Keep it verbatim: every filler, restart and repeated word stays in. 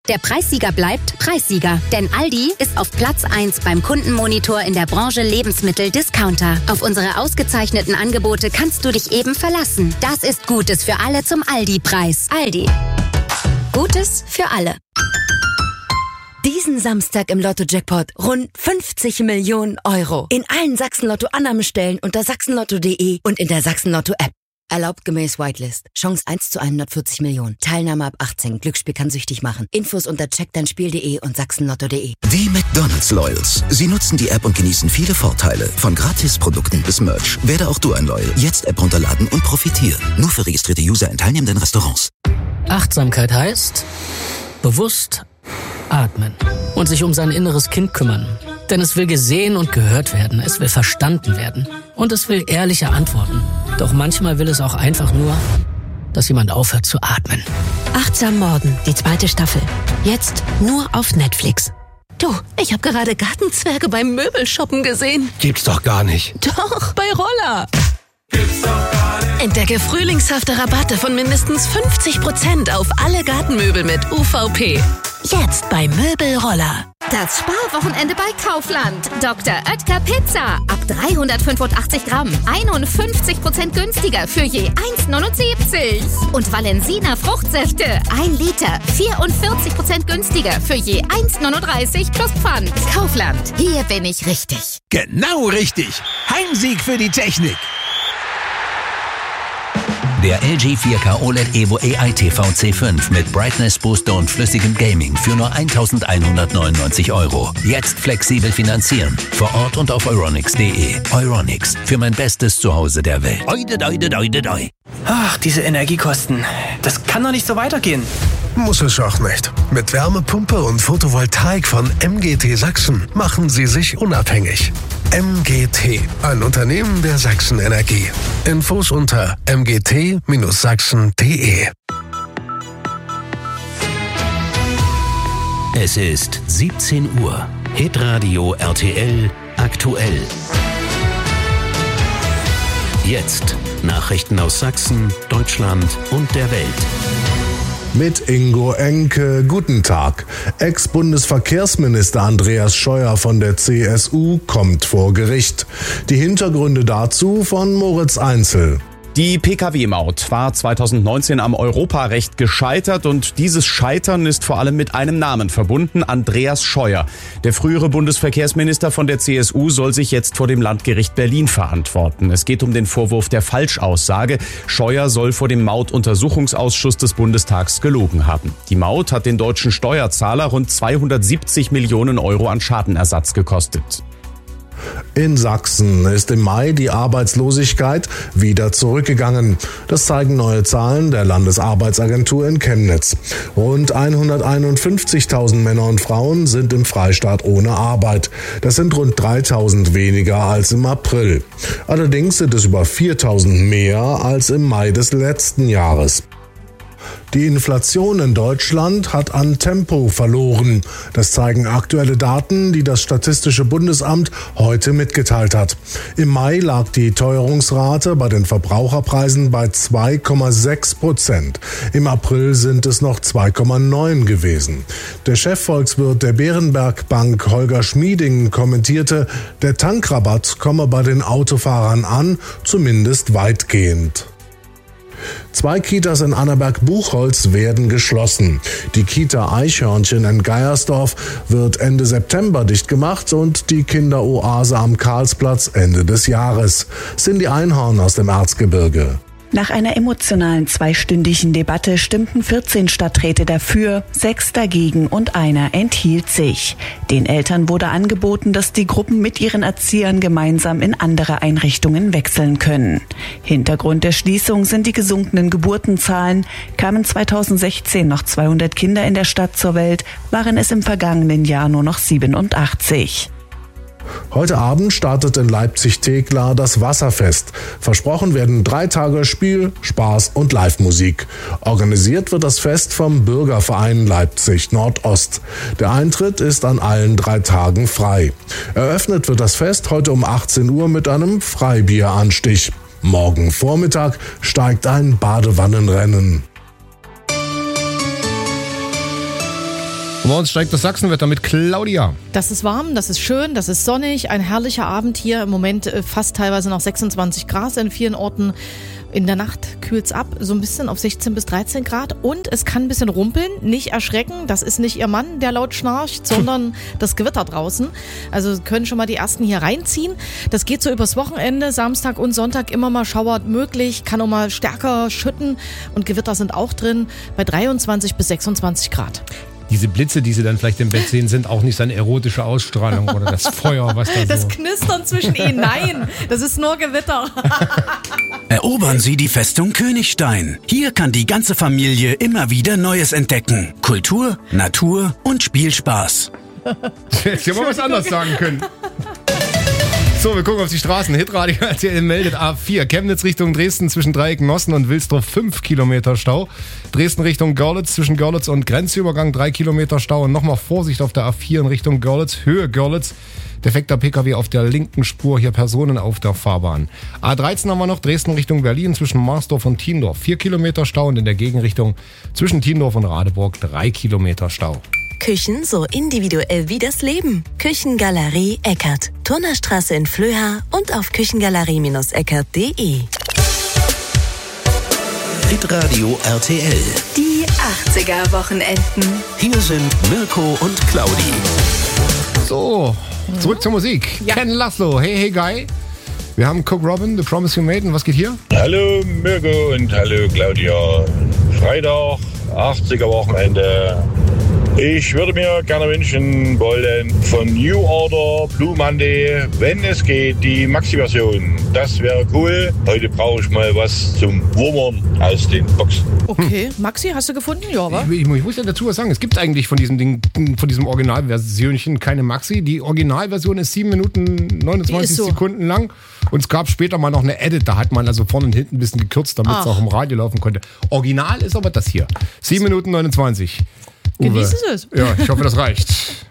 Der Preissieger bleibt Preissieger. Denn Aldi ist auf Platz eins beim Kundenmonitor in der Branche Lebensmittel-Discounter. Auf unsere ausgezeichneten Angebote kannst du dich eben verlassen. Das ist Gutes für alle zum Aldi-Preis. Aldi. Gutes für alle. Diesen Samstag im Lotto-Jackpot rund fünfzig Millionen Euro. In allen Sachsen-Lotto-Annahmestellen unter sachsenlotto punkt de und in der Sachsen-Lotto-App. Erlaubt gemäß Whitelist. Chance eins zu hundertvierzig Millionen. Teilnahme ab achtzehn. Glücksspiel kann süchtig machen. Infos unter check dein spiel punkt de und sachsenlotto punkt de. Die McDonald's Loyals. Sie nutzen die App und genießen viele Vorteile. Von Gratisprodukten bis Merch. Werde auch du ein Loyal. Jetzt App runterladen und profitieren. Nur für registrierte User in teilnehmenden Restaurants. Achtsamkeit heißt bewusst atmen und sich um sein inneres Kind kümmern. Denn es will gesehen und gehört werden, es will verstanden werden und es will ehrliche Antworten. Doch manchmal will es auch einfach nur, dass jemand aufhört zu atmen. Achtsam Morden, die zweite Staffel. Jetzt nur auf Netflix. Du, ich habe gerade Gartenzwerge beim Möbelshoppen gesehen. Gibt's doch gar nicht. Doch, bei Roller. Gibt's doch gar nicht. Entdecke frühlingshafte Rabatte von mindestens fünfzig Prozent auf alle Gartenmöbel mit U V P. Jetzt bei Möbelroller. Das Sparwochenende bei Kaufland. Doktor Oetker Pizza. Ab dreihundertfünfundachtzig Gramm. einundfünfzig Prozent günstiger für je eins neunundsiebzig. Und Valensina Fruchtsäfte. ein Liter. vierundvierzig Prozent günstiger für je eins neununddreißig plus Pfand. Kaufland. Hier bin ich richtig. Genau richtig. Heimsieg für die Technik. Der L G vier K O L E D Evo A I T V C fünf mit Brightness Booster und flüssigem Gaming für nur eintausendeinhundertneunundneunzig Euro. Jetzt flexibel finanzieren. Vor Ort und auf euronics punkt de. Euronics. Für mein bestes Zuhause der Welt. Oide, oide, oide, oide. Ach, diese Energiekosten. Das kann doch nicht so weitergehen. Muss es auch nicht. Mit Wärmepumpe und Photovoltaik von M G T Sachsen machen Sie sich unabhängig. M G T, ein Unternehmen der Sachsen Energie. Infos unter m g t sachsen punkt de. Es ist siebzehn Uhr. Hitradio R T L aktuell. Jetzt Nachrichten aus Sachsen, Deutschland und der Welt. Mit Ingo Enke, guten Tag. Ex-Bundesverkehrsminister Andreas Scheuer von der C S U kommt vor Gericht. Die Hintergründe dazu von Moritz Einzel. Die P K W-Maut war zweitausendneunzehn am Europarecht gescheitert und dieses Scheitern ist vor allem mit einem Namen verbunden, Andreas Scheuer. Der frühere Bundesverkehrsminister von der C S U soll sich jetzt vor dem Landgericht Berlin verantworten. Es geht um den Vorwurf der Falschaussage. Scheuer soll vor dem Mautuntersuchungsausschuss des Bundestags gelogen haben. Die Maut hat den deutschen Steuerzahler rund zweihundertsiebzig Millionen Euro an Schadenersatz gekostet. In Sachsen ist im Mai die Arbeitslosigkeit wieder zurückgegangen. Das zeigen neue Zahlen der Landesarbeitsagentur in Chemnitz. Rund hunderteinundfünfzigtausend Männer und Frauen sind im Freistaat ohne Arbeit. Das sind rund dreitausend weniger als im April. Allerdings sind es über viertausend mehr als im Mai des letzten Jahres. Die Inflation in Deutschland hat an Tempo verloren. Das zeigen aktuelle Daten, die das Statistische Bundesamt heute mitgeteilt hat. Im Mai lag die Teuerungsrate bei den Verbraucherpreisen bei zwei Komma sechs Prozent. Im April sind es noch zwei Komma neun gewesen. Der Chefvolkswirt der Bärenberg Bank Holger Schmieding kommentierte, der Tankrabatt komme bei den Autofahrern an, zumindest weitgehend. Zwei Kitas in Annaberg-Buchholz werden geschlossen. Die Kita Eichhörnchen in Geiersdorf wird Ende September dicht gemacht und die Kinderoase am Karlsplatz Ende des Jahres. Cindy Einhorn aus dem Erzgebirge. Nach einer emotionalen zweistündigen Debatte stimmten vierzehn Stadträte dafür, sechs dagegen und einer enthielt sich. Den Eltern wurde angeboten, dass die Gruppen mit ihren Erziehern gemeinsam in andere Einrichtungen wechseln können. Hintergrund der Schließung sind die gesunkenen Geburtenzahlen. Kamen zweitausendsechzehn noch zweihundert Kinder in der Stadt zur Welt, waren es im vergangenen Jahr nur noch siebenundachtzig. Heute Abend startet in Leipzig-Thekla das Wasserfest. Versprochen werden drei Tage Spiel, Spaß und Live-Musik. Organisiert wird das Fest vom Bürgerverein Leipzig Nordost. Der Eintritt ist an allen drei Tagen frei. Eröffnet wird das Fest heute um achtzehn Uhr mit einem Freibieranstich. Morgen Vormittag steigt ein Badewannenrennen. Bei uns steigt das Sachsenwetter mit Claudia. Das ist warm, das ist schön, das ist sonnig. Ein herrlicher Abend hier. Im Moment fast teilweise noch sechsundzwanzig Grad in vielen Orten. In der Nacht kühlt es ab, so ein bisschen auf sechzehn bis dreizehn Grad. Und es kann ein bisschen rumpeln. Nicht erschrecken, das ist nicht Ihr Mann, der laut schnarcht, sondern das Gewitter draußen. Also Sie können schon mal die ersten hier reinziehen. Das geht so übers Wochenende, Samstag und Sonntag immer mal Schauer möglich. Kann auch mal stärker schütten. Und Gewitter sind auch drin bei dreiundzwanzig bis sechsundzwanzig Grad. Diese Blitze, die Sie dann vielleicht im Bett sehen, sind auch nicht seine erotische Ausstrahlung oder das Feuer, was da so... Das Knistern zwischen ihnen, nein, das ist nur Gewitter. Erobern Sie die Festung Königstein. Hier kann die ganze Familie immer wieder Neues entdecken. Kultur, Natur und Spielspaß. Hätte ja mal was anderes sagen können. So, wir gucken auf die Straßen. Hitradio R T L meldet A vier. Chemnitz Richtung Dresden zwischen Dreieck-Nossen und Wilsdorf fünf Kilometer Stau. Dresden Richtung Görlitz zwischen Görlitz und Grenzübergang drei Kilometer Stau. Und nochmal Vorsicht auf der A vier in Richtung Görlitz, Höhe Görlitz. Defekter P K W auf der linken Spur, hier Personen auf der Fahrbahn. A dreizehn haben wir noch, Dresden Richtung Berlin zwischen Marsdorf und Tiendorf. vier Kilometer Stau und in der Gegenrichtung zwischen Tiendorf und Radeburg drei Kilometer Stau. Küchen so individuell wie das Leben. Küchengalerie Eckert. Turnerstraße in Flöha und auf küchengalerie Eckert punkt de. Hitradio R T L. Die achtziger Wochenenden. Hier sind Mirko und Claudi. So, zurück zur Musik. Ja. Ken Laszlo, Hey Hey Guy. Wir haben Cook Robin, The Promise You Made. Und was geht hier? Hallo Mirko und hallo Claudia. Freitag, achtziger Wochenende. Ich würde mir gerne wünschen wollen von New Order, Blue Monday, wenn es geht, die Maxi-Version. Das wäre cool. Heute brauche ich mal was zum Wurmern aus den Boxen. Okay, Maxi, hast du gefunden? Ja, wa? Ich, ich muss ja dazu was sagen. Es gibt eigentlich von diesem Ding, von diesem Originalversionchen keine Maxi. Die Originalversion ist sieben Minuten neunundzwanzig so. Sekunden lang. Und es gab später mal noch eine Edit. Da hat man also vorne und hinten ein bisschen gekürzt, damit es auch im Radio laufen konnte. Original ist aber das hier. sieben Minuten neunundzwanzig. Genießen Sie es. Ja, ich hoffe, das reicht.